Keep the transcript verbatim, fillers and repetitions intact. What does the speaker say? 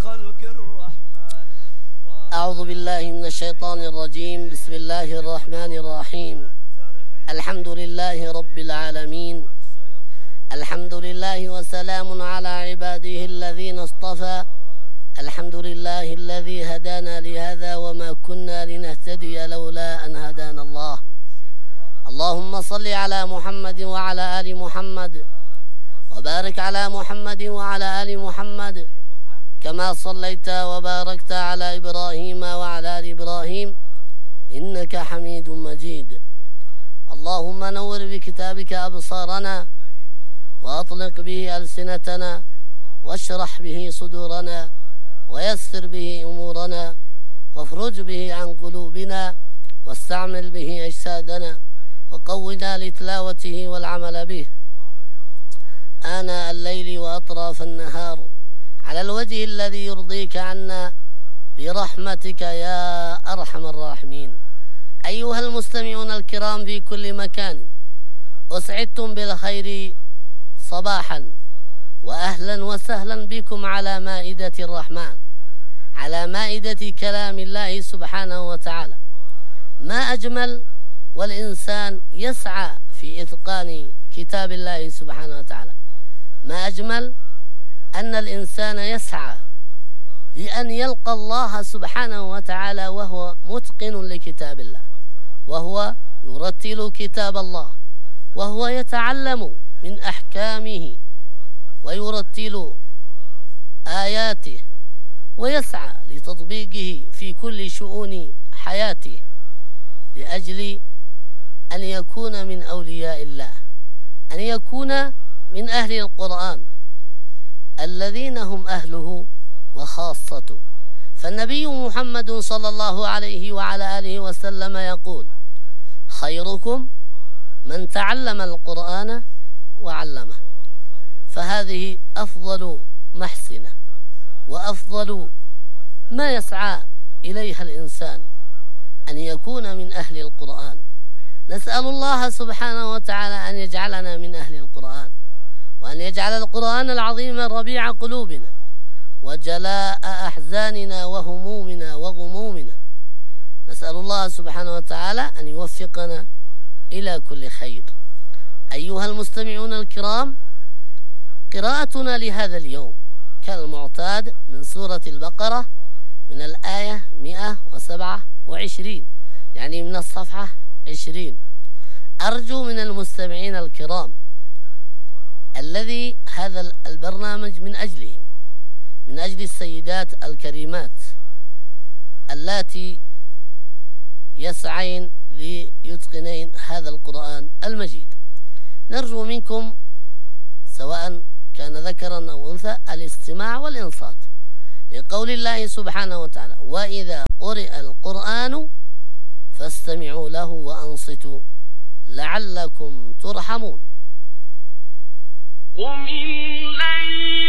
أعوذ بالله من الشيطان الرجيم. بسم الله الرحمن الرحيم. الحمد لله رب العالمين. الحمد لله وسلام على عباده الذين اصطفى. الحمد لله الذي هدانا لهذا وما كنا لنهتدي لولا أن هدانا الله. اللهم صل على محمد وعلى آل محمد، وبارك على محمد وعلى آل محمد كما صليت وباركت على إبراهيم وعلى آل إبراهيم إنك حميد مجيد. اللهم نور بكتابك أبصارنا، وأطلق به ألسنتنا، واشرح به صدورنا، ويسر به أمورنا، وافرج به عن قلوبنا، واستعمل به أجسادنا، وقونا لتلاوته والعمل به آناء الليل وأطراف النهار على الوجه الذي يرضيك عنا برحمتك يا أرحم الراحمين. أيها المستمعون الكرام في كل مكان، أسعدتم بالخير صباحا، وأهلا وسهلا بكم على مائدة الرحمن، على مائدة كلام الله سبحانه وتعالى. ما أجمل والإنسان يسعى في إتقان كتاب الله سبحانه وتعالى. ما أجمل أن الإنسان يسعى لأن يلقى الله سبحانه وتعالى وهو متقن لكتاب الله، وهو يرتل كتاب الله، وهو يتعلم من أحكامه ويرتل آياته، ويسعى لتطبيقه في كل شؤون حياته لأجل أن يكون من أولياء الله، أن يكون من أهل القرآن الذين هم أهله وخاصته. فالنبي محمد صلى الله عليه وعلى آله وسلم يقول: خيركم من تعلم القرآن وعلمه. فهذه أفضل محسنة وأفضل ما يسعى إليها الإنسان، أن يكون من أهل القرآن. نسأل الله سبحانه وتعالى أن يجعلنا من أهل القرآن، وأن يجعل القرآن العظيم ربيع قلوبنا وجلاء أحزاننا وهمومنا وغمومنا. نسأل الله سبحانه وتعالى أن يوفقنا إلى كل خير. أيها المستمعون الكرام، قراءتنا لهذا اليوم كالمعتاد من سورة البقرة من الآية مئة وسبعة وعشرين، يعني من الصفحة عشرين. أرجو من المستمعين الكرام الذي هذا البرنامج من أجلهم، من أجل السيدات الكريمات اللاتي يسعين ليتقنين هذا القرآن المجيد، نرجو منكم سواء كان ذكرا أو أنثى الاستماع والإنصات لقول الله سبحانه وتعالى: وإذا قرئ القرآن فاستمعوا له وأنصتوا لعلكم ترحمون. قم الليل